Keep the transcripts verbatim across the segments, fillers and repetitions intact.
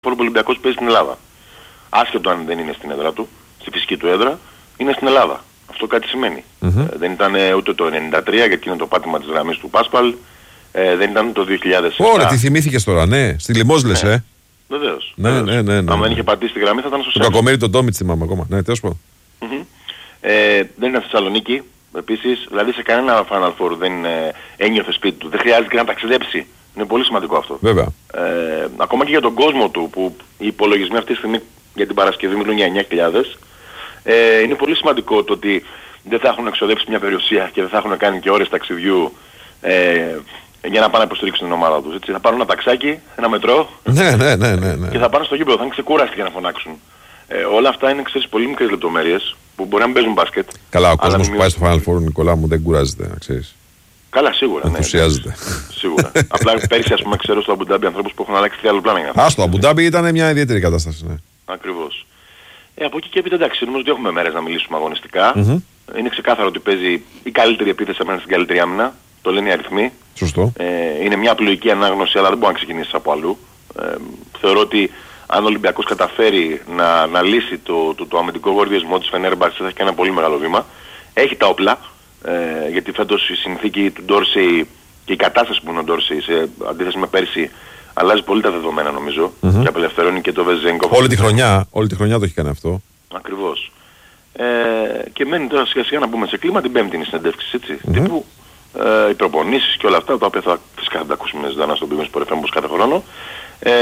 ο Ολυμπιακός παίζει στην Ελλάδα. Άσχετο αν δεν είναι στην έδρα του, στη φυσική του έδρα, είναι στην Ελλάδα. Αυτό κάτι σημαίνει. Mm-hmm. Ε, δεν ήταν ε, ούτε το ενενήντα τρία, γιατί είναι το πάτημα της γραμμής του Πάσπαλ, ε, δεν ήταν το δύο χιλιάδες επτά. Ωραία, τι θυμήθηκες τώρα, ναι. Στη Λιμός λες, ναι. ε. Βεβαίως. Ναι, ναι, ναι, ναι, ναι. Αν δεν είχε πατήσει τη γραμμή θα ήταν στο σέντρο. Το κακομοίρι τον Τόμιτς θυμάμαι ακόμα. Ναι, τέλος πάντων. Mm-hmm. Ε, δεν ήταν στη Θεσσαλονίκη, επίσης, δηλαδή σε κανένα Final Four δεν ε, ένιωθε σπίτι του. Δεν χρειάζεται να ταξιδέψει. Είναι πολύ σημαντικό αυτό. Βέβαια. Ε, ακόμα και για τον κόσμο του, που οι υπολογισμοί αυτή τη στιγμή για την Παρασκευή μιλούν για εννιά χιλιάδες, ε, είναι πολύ σημαντικό το ότι δεν θα έχουν εξοδέψει μια περιουσία και δεν θα έχουν κάνει και ώρες ταξιδιού ε, για να πάνε να υποστηρίξουν την ομάδα τους. Έτσι. Θα πάρουν ένα ταξάκι, ένα μετρό ναι, ναι, ναι, ναι, ναι. και θα πάνε στο γήπεδο. Θα είναι ξεκούραστοι για να φωνάξουν. Ε, όλα αυτά είναι, ξέρεις, πολύ μικρές λεπτομέρειες που μπορεί να μην παίζουν μπάσκετ. Καλά, ο κόσμος που πάει στο Final Four, Νικολά μου, δεν κουράζεται, να ξέρεις. Καλά, σίγουρα. Ενθουσιάζεται. Ναι, σίγουρα. Απλά πέρυσι, ας πούμε, ξέρω στο Αμπουντάμπι ανθρώπους που έχουν αλλάξει τρία άλλο πλάνα. Α, στο Αμπουντάμπι ήταν μια ιδιαίτερη κατάσταση, ναι. Ακριβώς. Ε, από εκεί και έπειτα, εντάξει, νομίζω ότι έχουμε μέρες να μιλήσουμε αγωνιστικά. Mm-hmm. Είναι ξεκάθαρο ότι παίζει η καλύτερη επίθεση απέναντι στην καλύτερη άμυνα. Το λένε οι αριθμοί. Σωστό. Ε, είναι μια απλοϊκή ανάγνωση, αλλά δεν μπορεί να ξεκινήσει από αλλού. Ε, θεωρώ ότι αν ο Ολυμπιακός καταφέρει να, να λύσει το, το, το αμυντικό γορδιασμό της Φενέρμπαχτσε, θα έχει και ένα πολύ μεγάλο βήμα. Έχει τα όπλα. Ε, γιατί φέτος η συνθήκη του Ντόρσεϊ και η κατάσταση που είναι ο Ντόρσεϊ σε αντίθεση με πέρσι αλλάζει πολύ τα δεδομένα, νομίζω, mm-hmm. και απελευθερώνει και το Βεζέγκοφ. Όλη τη χρονιά, όλη τη χρονιά το έχει κάνει αυτό. Ακριβώς. Ε, και μένει τώρα σιγά σιγά να μπούμε σε κλίμα, την Πέμπτη είναι η συνεντεύξη, έτσι. Mm-hmm. Τύπου ε, οι προπονήσεις και όλα αυτά, τα οποία θα φυσικά θα τα ακούσουμε ζωντανά στον Big Win Sport εφ εμ όπως κάθε χρόνο. Ε,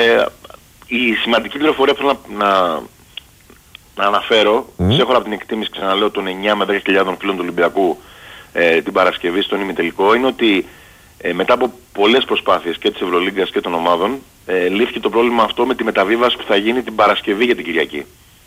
η σημαντική πληροφορία που θέλω να, να, να αναφέρω, mm-hmm. ξέχωρα από την εκτίμηση, ξαναλέω, των εννιά με δέκα χιλιάδων φίλων του Ολυμπιακού ε, την Παρασκευή στον ημιτελικό, είναι ότι ε, μετά από πολλές προσπάθειες και της Ευρωλίγκας και των ομάδων, ε, λύθηκε το πρόβλημα αυτό με τη μεταβίβαση που θα γίνει την Παρασκευή για την Κυριακή.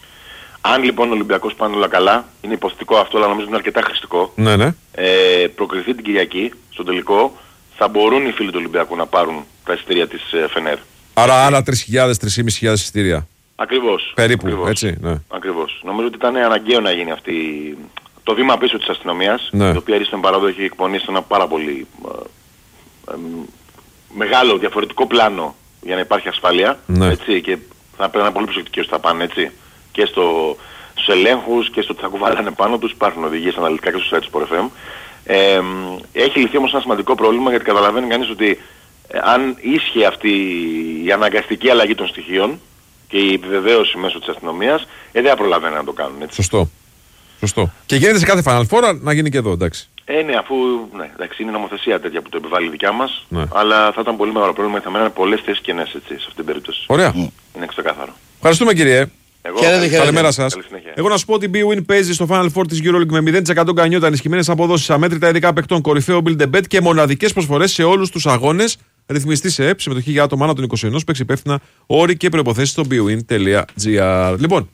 Αν λοιπόν ο Ολυμπιακός πάνε όλα καλά, είναι υποθετικό αυτό, αλλά νομίζω είναι αρκετά χρηστικό, ναι, ναι. Ε, προκριθεί την Κυριακή, στο τελικό, θα μπορούν οι φίλοι του Ολυμπιακού να πάρουν τα εισιτήρια της ε, Φενέρ. Άρα άλλα τρεις χιλιάδες με τρεις χιλιάδες πεντακόσια εισιτήρια. Ακριβώς. Περίπου, ακριβώς, έτσι, ναι. Ακριβώς. Νομίζω ότι ήταν αναγκαίο να γίνει αυτή το βήμα πίσω της αστυνομίας, ναι. το οποίο Αρίστον Παράδο έχει εκπονήσει ένα πάρα πολύ ε, ε, μεγάλο διαφορετικό πλάνο για να υπάρχει ασφάλεια, ναι. Έτσι, και θα πρέπει να είναι πολύ προσεκτικοί ώστε θα πάνε, έτσι, και στο, στους ελέγχους και στο ότι θα κουβαλάνε πάνω τους, υπάρχουν οδηγίες αναλυτικά και στο site του Sport εφ εμ. Ε, έχει λυθεί όμως ένα σημαντικό πρόβλημα, γιατί καταλαβαίνει κανείς ότι ε, αν ίσχυε αυτή η αναγκαστική αλλαγή των στοιχείων και η επιβεβαίωση μέσω της αστυνομίας, ε, δεν θα προλαβαίνουν να το κάνουν, έτσι. Σωστό. Σωστό. Και γίνεται σε κάθε Final Four να γίνει και εδώ, εντάξει. Ε, ναι, αφού ναι, εντάξει, είναι νομοθεσία τέτοια που το επιβάλλει η δικιά μας, ναι. Αλλά θα ήταν πολύ μεγάλο πρόβλημα γιατί θα μένουν πολλές θέσεις κενές, έτσι, σε αυτήν την περίπτωση. Ωραία. Είναι ξεκάθαρο. Ευχαριστούμε, κύριε. Εγώ, καλημέρα σας. Εγώ να σου πω ότι η Big Win παίζει στο Final Four της EuroLeague με μηδέν τοις εκατό γκανιότα, ενισχυμένες αποδόσεις, αμέτρητα ειδικά παικτών, κορυφαίο build and bet και μοναδικές προσφορές σε όλους τους αγώνες. Ρυθμιστή σε ΕΠ, συμμετοχή για άτομα άνω των είκοσι ένα, παίξει υπεύθυνα, όροι και προϋποθέσεις στο bwin.gr. Λοιπόν,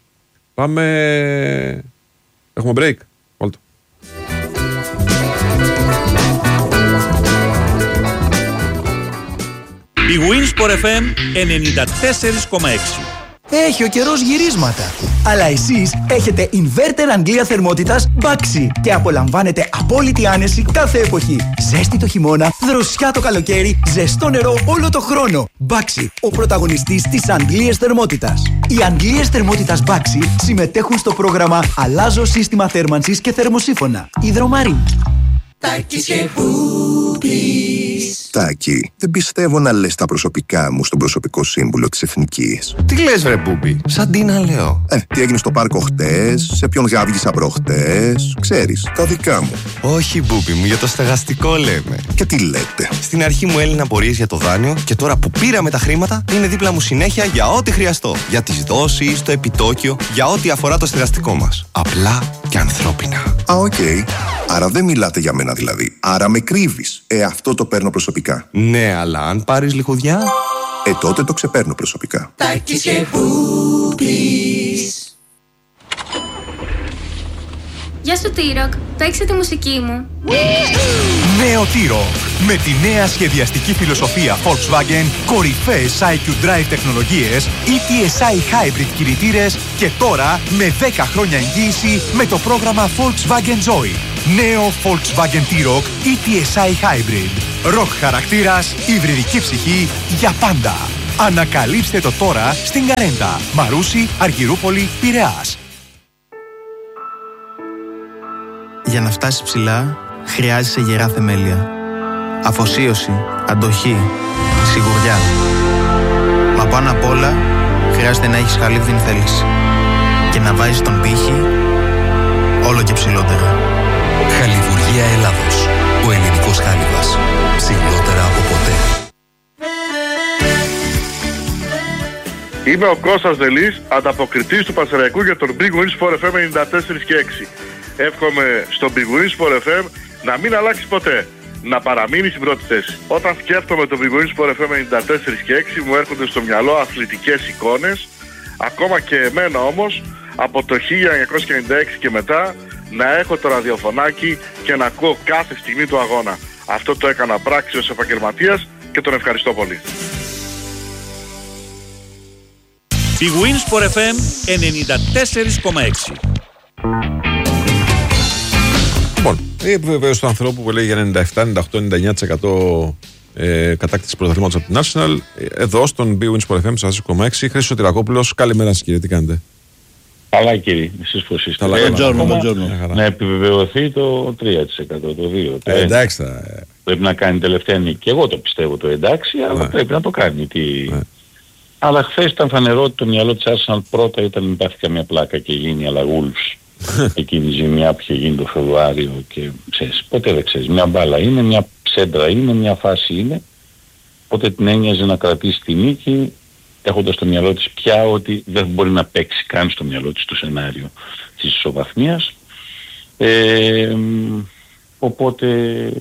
πάμε. Έχουμε break. Βάλτε. Η Winsport εφ εμ ενενήντα τέσσερα κόμμα έξι. Έχει ο καιρός γυρίσματα. Αλλά εσείς έχετε inverter Αγγλία θερμότητας Baxi και απολαμβάνετε απόλυτη άνεση κάθε εποχή. Ζέστη το χειμώνα, δροσιά το καλοκαίρι, ζεστό νερό όλο το χρόνο. Baxi, ο πρωταγωνιστής της Αγγλίας θερμότητας. Οι Αγγλίες θερμότητας Baxi συμμετέχουν στο πρόγραμμα Αλλάζω σύστημα θέρμανσης και θερμοσύφωνα. Υδρομαρή. Τάκης και Μπούπης. Τάκη, δεν πιστεύω να λες τα προσωπικά μου στον προσωπικό σύμβουλο της Εθνικής. Τι λες βρε Μπούπη, σαν τι να λέω. Ε, τι έγινε στο πάρκο χτες, σε ποιον γάβγισα προχτές, ξέρεις, τα δικά μου. Όχι Μπούπη μου, για το στεγαστικό λέμε. Και τι λέτε. Στην αρχή μου έλυνα απορίες για το δάνειο και τώρα που πήραμε τα χρήματα είναι δίπλα μου συνέχεια για ό,τι χρειαστώ. Για τις δόσεις, το επιτόκιο, για ό,τι αφορά το στεγαστικό μας. Απλά και ανθρώπινα. Α, οκ. Okay. Άρα δεν μιλάτε για μένα δηλαδή. Άρα με κρύβεις. Ε, αυτό το παίρνω προσωπικά. Ναι, αλλά αν πάρεις λιχουδιά... Ε, τότε το ξεπαίρνω προσωπικά. Τάκης και Μπούπης. Γεια σου T-Rock, παίξε τη μουσική μου. Νέο T-Rock. Με τη νέα σχεδιαστική φιλοσοφία Volkswagen, κορυφαίες άι κιου Drive τεχνολογίες, ι τι ες άι Hybrid κινητήρες και τώρα με δέκα χρόνια εγγύηση με το πρόγραμμα Volkswagen Joy. Νέο Volkswagen T-Rock ι τι ες άι Hybrid. Rock χαρακτήρας, υβριδική ψυχή για πάντα. Ανακαλύψτε το τώρα στην Καρέντα. Μαρούσι, Αργυρούπολη, Πειραιάς. Για να φτάσεις ψηλά, χρειάζεσαι γερά θεμέλια. Αφοσίωση, αντοχή, σιγουριά. Μα πάνω απ' όλα, χρειάζεται να έχεις χαλίβδιν θέληση. Και να βάζεις τον πύχη όλο και ψηλότερα. Χαλιβουργία Ελλάδος. Ο ελληνικός χάλιβας. Ψηλότερα από ποτέ. Είμαι ο Κώστας Δελής, ανταποκριτής του Πανσεραϊκού για τον Big Win Sport εφ εμ ενενήντα τέσσερα και έξι. Εύχομαι στον Big Win Sport εφ εμ να μην αλλάξει ποτέ, να παραμείνει στην πρώτη θέση. Όταν σκέφτομαι τον Big Win Sport εφ εμ ενενήντα τέσσερα και έξι μου έρχονται στο μυαλό αθλητικές εικόνες, ακόμα και εμένα όμως από το χίλια εννιακόσια ενενήντα έξι και μετά να έχω το ραδιοφωνάκι και να ακούω κάθε στιγμή του αγώνα. Αυτό το έκανα πράξη ως επαγγελματίας και τον ευχαριστώ πολύ. Big Win Sport εφ εμ ενενήντα τέσσερα κόμμα έξι. Λοιπόν, η επιβεβαίωση του ανθρώπου που λέει για ενενήντα επτά, ενενήντα οκτώ, ενενήντα εννέα τοις εκατό ε, κατάκτηση πρωταθλήματος από την Arsenal. Εδώ στον Big Win Sport εφ εμ τέσσερα κόμμα έξι. Χρήστος Σωτηρακόπουλος, καλημέρα σας κύριε, τι κάνετε? Καλά κύριε, εσείς πώς είστε? Καλά, ε, καλά, ακόμα, καλά. να επιβεβαιωθεί το τρία τοις εκατό, το δύο τοις εκατό. Ε, εντάξει θα... Πρέπει να κάνει τελευταία νίκη. Και εγώ το πιστεύω το εντάξει, αλλά ναι. πρέπει να το κάνει. Τι... Ναι. Αλλά χθες ήταν φανερό ότι το μυαλό της Arsenal πρώτα ήταν μην πάθει καμία πλάκα και γίνει αλλά Wolves. Εκείνη η ζημιά που είχε γίνει το Φεβρουάριο και ξέρεις, ποτέ δεν ξέρεις. Μια μπάλα είναι, μια ψέντρα είναι, μια φάση είναι. Οπότε την ένοιαζε να κρατήσει τη νίκη, έχοντας στο μυαλό της πια ότι δεν μπορεί να παίξει καν στο μυαλό της το σενάριο της ισοβαθμίας. Ε, οπότε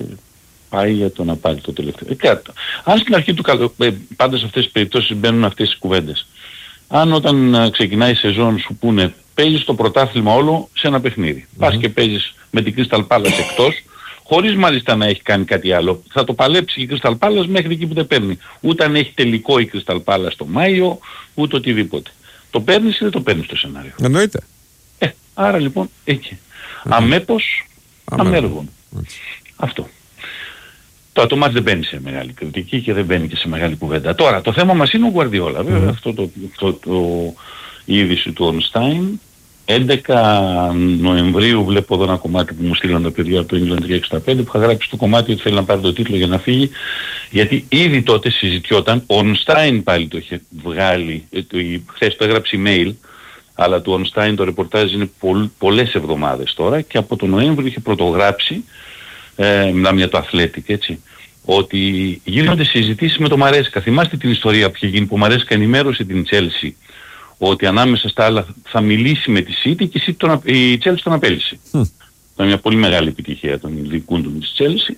πάει για το να πάρει το τελευταίο. Ε, αν στην αρχή του καλο... ε, πάντα σε αυτές τις περιπτώσεις μπαίνουν αυτές οι κουβέντες. Αν όταν uh, ξεκινάει η σεζόν σου πούνε παίζεις το πρωτάθλημα όλο σε ένα παιχνίδι. Mm-hmm. Πας και παίζεις με την Crystal Palace εκτός, χωρίς μάλιστα να έχει κάνει κάτι άλλο. Θα το παλέψει η Crystal Palace μέχρι εκεί που δεν παίρνει. Ούτε αν έχει τελικό η Crystal Palace το Μάιο, ούτε οτιδήποτε. Το παίρνεις ή δεν το παίρνεις το σενάριο? Εννοείται. Ε, άρα λοιπόν εκεί. Mm-hmm. Αμέπως, αμέργων. Mm-hmm. Αυτό. Τώρα το μάτς δεν μπαίνει σε μεγάλη κριτική και δεν μπαίνει και σε μεγάλη κουβέντα. Τώρα το θέμα μας είναι ο Γκουαρδιόλα. Βέβαια mm-hmm. αυτό το, το, το, το η είδηση του Ορνστάιν. έντεκα Νοεμβρίου βλέπω εδώ ένα κομμάτι που μου στείλαν τα παιδιά από το England τριακόσια εξήντα πέντε που είχα γράψει το κομμάτι ότι θέλει να πάρει το τίτλο για να φύγει. Γιατί ήδη τότε συζητιόταν, ο Ορνστάιν πάλι το είχε βγάλει, χθες το έγραψε email, αλλά του Ορνστάιν το ρεπορτάζ είναι πολλ, πολλές εβδομάδες τώρα και από τον Νοέμβριο είχε πρωτογράψει, ε, μιλάμε για το Athletic έτσι, ότι γίνονται συζητήσεις με το Μαρέσκα. Θυμάστε την ιστορία που είχε γίνει που ο Μαρέσκα ενημέρωσε την Chelsea ότι ανάμεσα στα άλλα θα μιλήσει με τη City και η, τον, η Chelsea τον απέλυσε. Mm. Ήταν μια πολύ μεγάλη επιτυχία των ειδικούντων της Chelsea.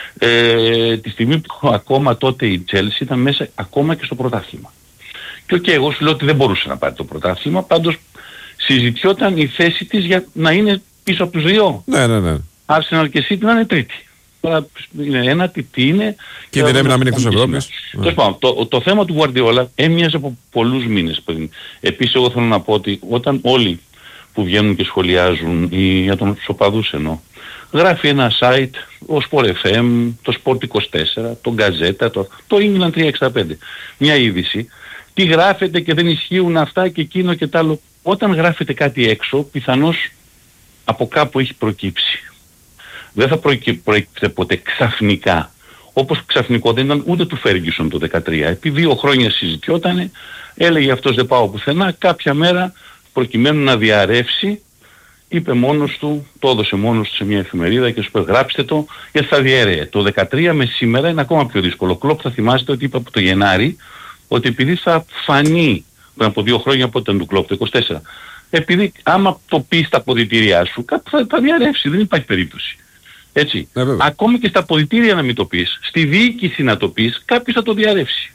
Ε, τη στιγμή που ακόμα τότε η Chelsea ήταν μέσα ακόμα και στο πρωτάθλημα. Και οκ, okay, εγώ σου λέω ότι δεν μπορούσε να πάρει το πρωτάθλημα, πάντως συζητιόταν η θέση της για να είναι πίσω από τους δύο. Ναι, ναι, ναι. Arsenal και City να είναι τρίτη. Τώρα είναι ένα, τι, τι είναι... Και δεν έμεινε να μείνει εκτός Ευρώπης. Τέλος πάντων, το, το θέμα του Guardiola έμοιαζε από πολλούς μήνες πριν. Επίσης εγώ θέλω να πω ότι όταν όλοι που βγαίνουν και σχολιάζουν, ή για τον οπαδούς εννοώ, γράφει ένα site, ο Sport εφ εμ, το Sport είκοσι τέσσερα, το Gazeta, το, το England τριακόσια εξήντα πέντε. Μια είδηση. Τι γράφεται και δεν ισχύουν αυτά και εκείνο και τ' άλλο. Όταν γράφεται κάτι έξω, πιθανώς από κάπου έχει προκύψει. Δεν θα προέκυψε ποτέ ξαφνικά. Όπως ξαφνικό δεν ήταν ούτε του Ferguson το δεκατρία. Επί δύο χρόνια συζητιότανε, έλεγε αυτός δεν πάω πουθενά, κάποια μέρα προκειμένου να διαρρεύσει, είπε μόνος του, το έδωσε μόνος του σε μια εφημερίδα και σου είπε γράψτε το, γιατί θα διέρεε. Το δεκατρία με σήμερα είναι ακόμα πιο δύσκολο. Κλόπ θα θυμάστε ότι είπε από το Γενάρη, ότι επειδή θα φανεί πριν από δύο χρόνια από ήταν του Κλόπ το είκοσι τέσσερα. Επειδή άμα το πεις στα αποδυτήριά σου, κάπου θα, θα διαρρεύσει, δεν υπάρχει περίπτωση. Έτσι. Ε, Ακόμη και στα αποδυτήρια να μην το πεις, στη διοίκηση να το πεις, κάποιος θα το διαρρεύσει.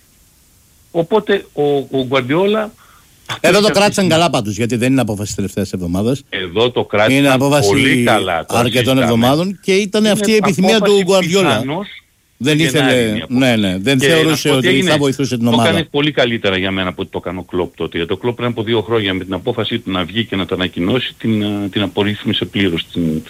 Οπότε ο, ο Guardiola... Εδώ το κράτησαν καλά πάντως, γιατί δεν είναι απόφαση της τελευταίας εβδομάδας. Εδώ το κράτησαν πολύ καλά. Αρκετών εβδομάδων και ήταν είναι αυτή η επιθυμία του Guardiola. Δεν ήθελε, ναι, ναι, δεν και θεωρούσε ότι έγινε, θα βοηθούσε την ομάδα. Το έκανε πολύ καλύτερα για μένα από ότι το έκανε ο Κλόπ τότε. Γιατί ο Κλόπ πριν από δύο χρόνια με την απόφαση του να βγει και να το ανακοινώσει την, την απορρίθμισε πλήρως. Την,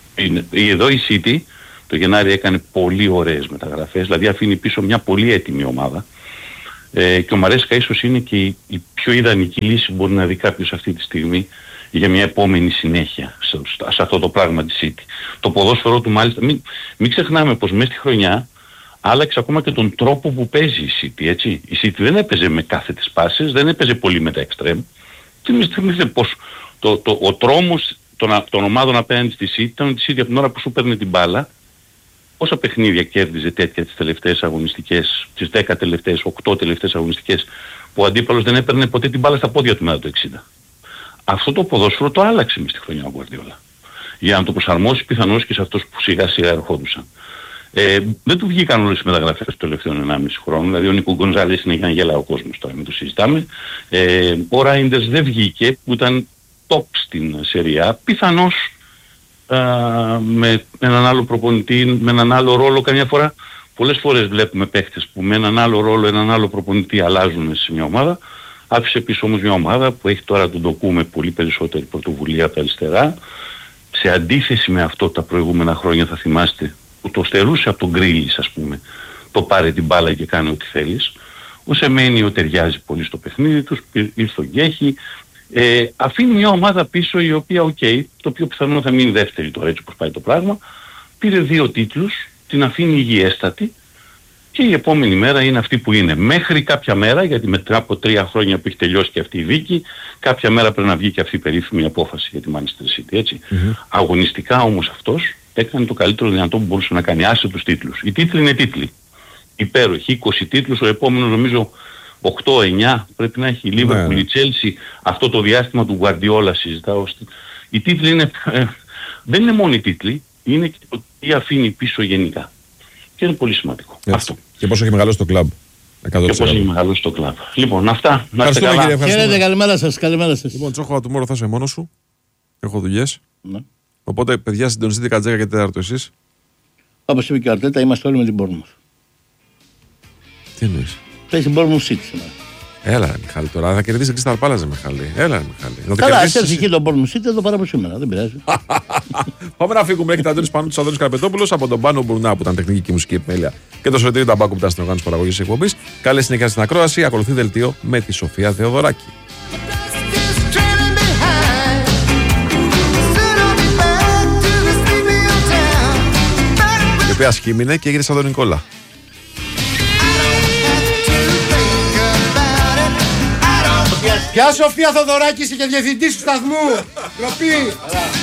εδώ η City το Γενάρη έκανε πολύ ωραίες μεταγραφές, δηλαδή αφήνει πίσω μια πολύ έτοιμη ομάδα Ε, και ο Μαρέσκα ίσως είναι και η, η πιο ιδανική λύση που μπορεί να δει κάποιος αυτή τη στιγμή για μια επόμενη συνέχεια σε, σε αυτό το πράγμα της City. Το ποδόσφαιρο του μάλιστα, μην, μην ξεχνάμε πως μέσα στη χρονιά άλλαξε ακόμα και τον τρόπο που παίζει η City, έτσι. Η City δεν έπαιζε με κάθετες πάσες, δεν έπαιζε πολύ με τα εξτρέμ. Και μην θυμηθείτε πως το, το, ο τρόμος των, των ομάδων απέναντι στη City ήταν ότι η City από την ώρα που σου παίρνει την μπάλα, πόσα παιχνίδια κέρδιζε τέτοια τις τελευταίες αγωνιστικές, τις δέκα τελευταίες, οκτώ τελευταίες αγωνιστικές, που ο αντίπαλος δεν έπαιρνε ποτέ την μπάλα στα πόδια του μετά το εξήντα. Αυτό το ποδόσφαιρο το άλλαξε μες στη χρονιά ο Guardiola. Για να το προσαρμόσει πιθανώς και σε αυτούς που σιγά σιγά ερχόντουσαν. Ε, δεν του βγήκαν όλες οι μεταγραφές του τελευταίου ενάμιση χρόνου. Δηλαδή ο Νίκο Γκονζάλες είναι για να γελά ο κόσμος τώρα, μην το συζητάμε. Ε, ο Ράιντερς δεν βγήκε, που ήταν top στην Σεριά. Πιθανώς α, με έναν άλλο προπονητή, με έναν άλλο ρόλο. Καμιά φορά, πολλές φορές βλέπουμε παίχτες που με έναν άλλο ρόλο, έναν άλλο προπονητή αλλάζουν σε μια ομάδα. Άφησε πίσω όμως μια ομάδα που έχει τώρα τον Ντοκού με πολύ περισσότερη πρωτοβουλία από τα αριστερά. Σε αντίθεση με αυτό τα προηγούμενα χρόνια, θα θυμάστε, που το στερούσε από τον Γκρίλις, ας πούμε, το πάρε την μπάλα και κάνει ό,τι θέλεις. Ο Σεμένιο ταιριάζει πολύ στο παιχνίδι τους, ήρθε ο Γκέχη. Ε, αφήνει μια ομάδα πίσω η οποία, οκ, okay, το πιο πιθανό θα μείνει δεύτερη τώρα, έτσι όπως πάει το πράγμα. Πήρε δύο τίτλους, την αφήνει υγιέστατη και η επόμενη μέρα είναι αυτή που είναι. Μέχρι κάποια μέρα, γιατί μετά από τρία χρόνια που έχει τελειώσει και αυτή η δίκη, κάποια μέρα πρέπει να βγει και αυτή η περίφημη απόφαση για τη Manchester City, έτσι. Mm-hmm. Αγωνιστικά όμως αυτός έκανε το καλύτερο δυνατό που μπορούσε να κάνει, άσε τους τίτλους. Οι τίτλοι είναι τίτλοι. Υπέροχοι, είκοσι τίτλους, ο επόμενος νομίζω οκτώ εννιά πρέπει να έχει η Liverpool, η Chelsea, αυτό το διάστημα του Guardiola συζητάω. Οι τίτλοι είναι, ε, δεν είναι μόνο οι τίτλοι, είναι και το τι αφήνει πίσω γενικά. Και είναι πολύ σημαντικό. Έτσι. Αυτό. Και πόσο έχει μεγαλώσει το κλαμπ. Και πόσο έχει μεγαλώσει το κλαμπ. Λοιπόν, αυτά. Να είστε καλά. Χαίρετε, καλημέρα σας. Καλημέρα σας. Λοιπόν, Τσόχο, του μόρο θα είσαι μόνος σου. Έχω δουλειές. Ναι. Οπότε, παιδιά, συντονιστείτε κατζέκα και τέταρτο εσείς. Όπως είπε και ο Αρτέτα, είμαστε όλοι με την Bournemouth. Τι εννοείς? Παίζει Bournemouth City σήμερα. Έλα, ρε Μιχάλη, τώρα θα κερδίσει Crystal Palace, Μιχάλη. Έλα, ρε Μιχάλη. Καλά, ας έρθει εκεί το Bournemouth City, εδώ παρά από σήμερα. Δεν πειράζει. Πάμε να φύγουμε. Έχετε Αντώνης Πανού, του Αντώνης Καρπετόπουλος, από τον Πάνο Μπουρνά που ήταν τεχνική και μουσική επιμέλεια, και το Σωτήρι Ταμπάκου που ήταν στην οργάνωση παραγωγής της εκπομπής. Καλή συνέχεια στην ακρόαση. Ακολουθεί δελτίο με τη Σοφία Θεοδωράκη. Η οποία σχήμινε και έγινε σαν τον Νικόλα. Ποια Σοφία Θεοδωράκη είσαι και διευθυντής του σταθμού. Τροπή.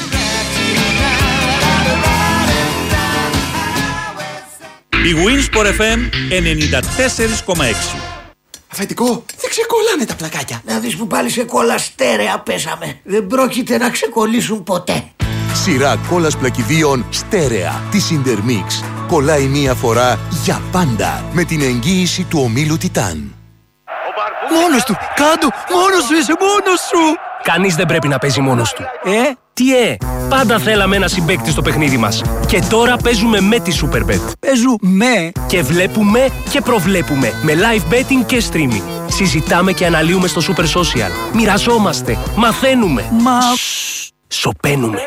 Η Winsport εφ εμ ενενήντα τέσσερα κόμμα έξι. Αφεντικό, δεν ξεκολλάνε τα πλακάκια. Να δεις που πάλι σε κόλλα στέρεα πέσαμε. Δεν πρόκειται να ξεκολλήσουν ποτέ. Σειρά κόλλας πλακιδίων στέρεα της Intermix. Κολλάει μία φορά για πάντα με την εγγύηση του ομίλου Τιτάν. Μόνος του! Κάντο! Μόνος σου είσαι! Μόνος σου! Κανείς δεν πρέπει να παίζει μόνος του. Ε? Τι ε? Πάντα θέλαμε ένα συμπαίκτη στο παιχνίδι μας. Και τώρα παίζουμε με τη Superbet. Παίζουμε και βλέπουμε και προβλέπουμε με live betting και streaming. Συζητάμε και αναλύουμε στο Super Social. Μοιραζόμαστε. Μαθαίνουμε. Μα... Σοπαίνουμε.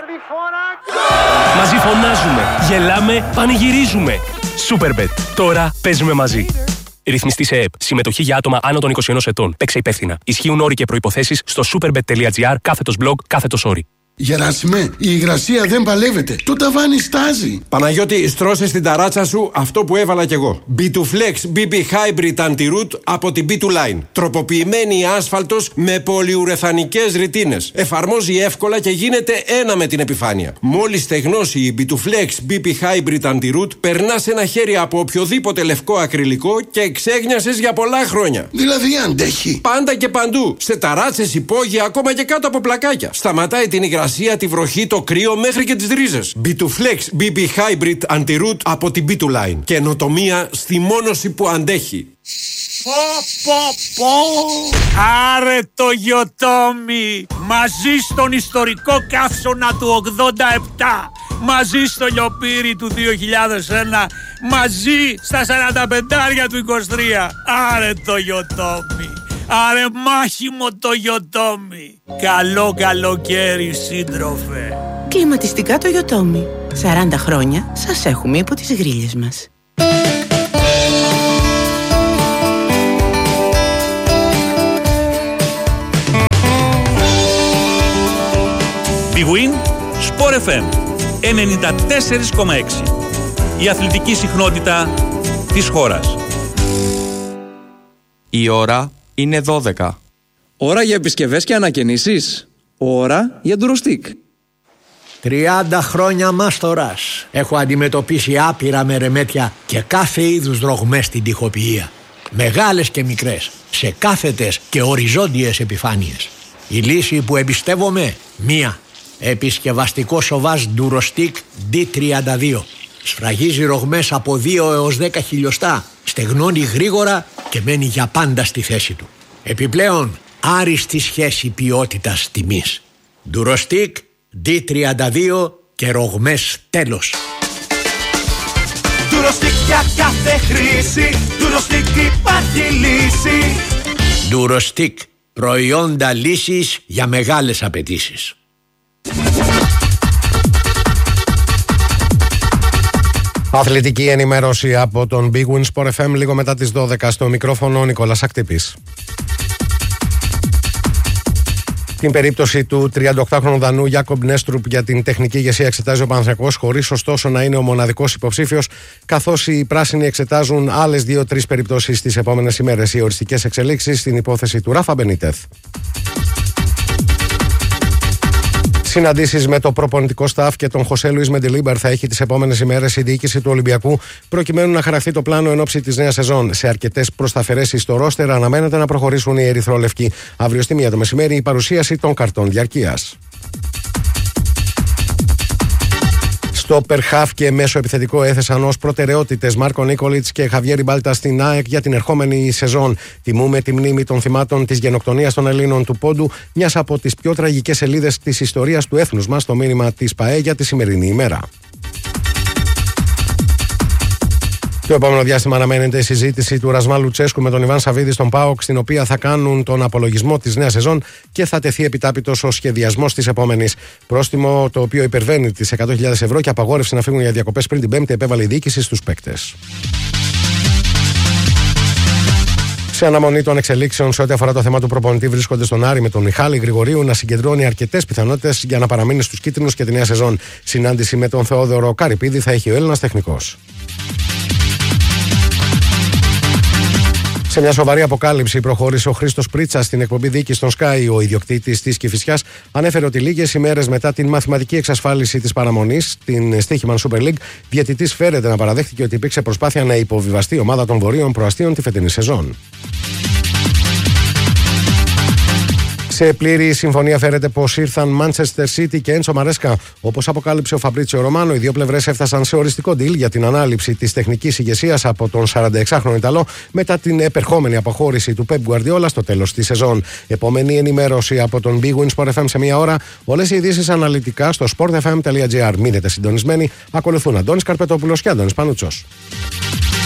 Μαζί φωνάζουμε. Γελάμε. Πανηγυρίζουμε. Superbet. Τώρα παίζουμε μαζί. Ρυθμιστή σε ΕΕΠ. Συμμετοχή για άτομα άνω των είκοσι ενός ετών. Παίξε υπεύθυνα. Ισχύουν όροι και προϋποθέσεις στο superbet.gr κάθετος blog κάθετος όροι. Γεράσιμε, η υγρασία δεν παλεύεται. Το ταβάνι στάζει. Παναγιώτη, στρώσε στην ταράτσα σου αυτό που έβαλα κι εγώ. μπι τού Flex μπι πι Hybrid Anti-Root από την μπι τού Line. Τροποποιημένη άσφαλτος με πολυουρεθανικές ρητίνες. Εφαρμόζει εύκολα και γίνεται ένα με την επιφάνεια. Μόλις στεγνώσει η μπι τού Flex μπι πι Hybrid Anti-Root, περνάς ένα χέρι από οποιοδήποτε λευκό ακριλικό και εξέγνιασες για πολλά χρόνια. Δηλαδή αντέχει. Πάντα και παντού. Σε ταράτσες, υπόγεια, ακόμα και κάτω από πλακάκια. Σταματάει την υγρασία, τη βροχή, το κρύο μέχρι και τις ρίζες. μπι τού Flex μπι πι Hybrid Anti-Root από την μπι τού Line. Καινοτομία στη μόνωση που αντέχει. Πω πω πω. Άρε το Γιοτόμι. Μαζί στον ιστορικό καύσωνα του ογδόντα επτά. Μαζί στο λιοπύρι του δύο χιλιάδες ένα. Μαζί στα σαράντα πεντάρια του είκοσι τρία. Άρε το Γιοτόμι. Άρε μάχημο το Γιοτόμι. Καλό καλοκαίρι σύντροφε. Κλιματιστικά το Γιοτόμι. σαράντα χρόνια σας έχουμε υπό τις γρίλες μας. Big Win Sport εφ εμ ενενήντα τέσσερα κόμμα έξι. Η αθλητική συχνότητα της χώρας. Η ώρα είναι δώδεκα. Ώρα για επισκευές και ανακαινήσεις. Ώρα για ντουροστικ. τριάντα χρόνια μάστορας. Έχω αντιμετωπίσει άπειρα μερεμέτια και κάθε είδους δρογμές στην τοιχοποιία. Μεγάλες και μικρές, σε κάθετες και οριζόντιες επιφάνειες. Η λύση που εμπιστεύομαι, μία. Επισκευαστικό σοβάζ ντουροστικ ντι τριάντα δύο. Σφραγίζει ρογμές από δύο έως δέκα χιλιοστά, στεγνώνει γρήγορα και μένει για πάντα στη θέση του. Επιπλέον, άριστη σχέση ποιότητας τιμής. Ντουροστικ ντι τριάντα δύο και ρογμές τέλος. Ντουροστικ για κάθε χρήση, Ντουροστικ υπάρχει λύση. Ντουροστικ, προϊόντα λύσης για μεγάλες απαιτήσεις. Αθλητική ενημέρωση από τον Big Win Sport εφ εμ λίγο μετά τις δώδεκα. Στο μικρόφωνο ο Νικόλας Ακτύπης. Την περίπτωση του τριανταοκτάχρονου Δανού Γιάκομπ Νέστρουπ για την τεχνική ηγεσία εξετάζει ο Παναθηναϊκός, χωρίς ωστόσο να είναι ο μοναδικός υποψήφιος, καθώς οι πράσινοι εξετάζουν άλλες δύο-τρεις περιπτώσεις τις επόμενες ημέρες. Οι οριστικές εξελίξεις στην υπόθεση του Ράφα Μπενίτεθ. Συναντήσεις με το προπονητικό σταφ και τον Χωσέ Λουίς Μεντιλίμπαρ θα έχει τις επόμενες ημέρες η διοίκηση του Ολυμπιακού, προκειμένου να χαραχθεί το πλάνο εν ώψη της νέας σεζόν. Σε αρκετές προσταφαιρέσεις στο ρόστερ αναμένεται να προχωρήσουν οι ερυθρόλευκοι. Αύριο στη μία το μεσημέρι η παρουσίαση των καρτών διαρκείας. Στόπερ, χαφ και μέσο επιθετικό έθεσαν ως προτεραιότητες Μάρκο Νίκολιτς και Χαβιέρι Μπάλτα στην ΑΕΚ για την ερχόμενη σεζόν. Τιμούμε τη μνήμη των θυμάτων της γενοκτονίας των Ελλήνων του Πόντου, μιας από τις πιο τραγικές σελίδες της ιστορίας του έθνους μας, το μήνυμα της ΠΑΕ για τη σημερινή ημέρα. Το επόμενο διάστημα αναμένεται η συζήτηση του Ρασμάν Λουτσέσκου με τον Ιβάν Σαββίδη στον ΠΑΟΚ, στην οποία θα κάνουν τον απολογισμό της νέας σεζόν και θα τεθεί επιτάπητος ο σχεδιασμός της επόμενης. Πρόστιμο το οποίο υπερβαίνει τις εκατό χιλιάδες ευρώ και απαγόρευση να φύγουν για διακοπές πριν την Πέμπτη επέβαλε η διοίκηση στους παίκτες. Σε αναμονή των εξελίξεων σε ό,τι αφορά το θέμα του προπονητή, βρίσκονται στον Άρη με τον Μιχάλη Γρηγορίου να συγκεντρώνει αρκετές πιθανότητες για να παραμείνει στους κίτρινους και τη νέα σεζόν. Συνάντηση με τον Θεόδωρο Καρυπίδη θα έχει ο Έλληνας τεχνικός. Σε μια σοβαρή αποκάλυψη προχώρησε ο Χρήστος Πρίτσας στην εκπομπή Δίκης στον Sky. Ο ιδιοκτήτης της Κηφισιάς ανέφερε ότι λίγες ημέρες μετά την μαθηματική εξασφάλιση της παραμονής, την Στίχημαν Super League, διαιτητής φέρεται να παραδέχτηκε ότι υπήρξε προσπάθεια να υποβιβαστεί η ομάδα των Βορείων προαστίων τη φετινή σεζόν. Σε πλήρη συμφωνία φέρεται πως ήρθαν Manchester City και Έντσο Μαρέσκα. Όπως αποκάλυψε ο Φαμπρίτσιο Ρωμάνο, οι δύο πλευρές έφτασαν σε οριστικό deal για την ανάληψη της τεχνικής ηγεσίας από τον σαρανταεξάχρονο Ιταλό μετά την επερχόμενη αποχώρηση του Pep Guardiola στο τέλος της σεζόν. Επόμενη ενημέρωση από τον Big Win Sport εφ εμ σε μία ώρα. Όλες οι ειδήσεις αναλυτικά στο sport f m τελεία g r. Μείνετε συντονισμένοι. Ακολουθούν Αντώνης Καρπετόπουλος και Αντώνης Πανούτσος.